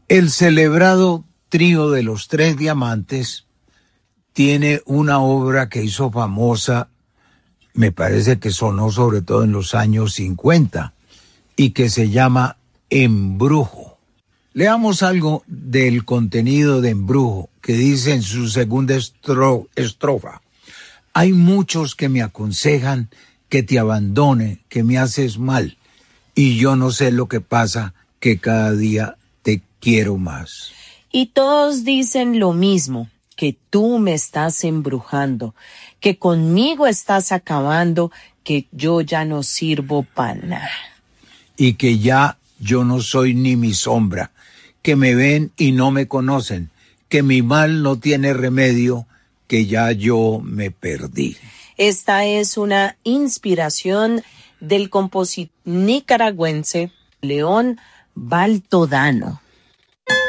El celebrado Trío de los Tres Diamantes tiene una obra que hizo famosa, me parece que sonó sobre todo en los años 50, y que se llama Embrujo. Leamos algo del contenido de Embrujo, que dice en su segunda estrofa: hay muchos que me aconsejan que te abandone, que me haces mal, y yo no sé lo que pasa, que cada día te quiero más. Y todos dicen lo mismo, que tú me estás embrujando, que conmigo estás acabando, que yo ya no sirvo para nada. Y que ya yo no soy ni mi sombra, que me ven y no me conocen, que mi mal no tiene remedio, que ya yo me perdí. Esta es una inspiración del compositor nicaragüense León Baltodano.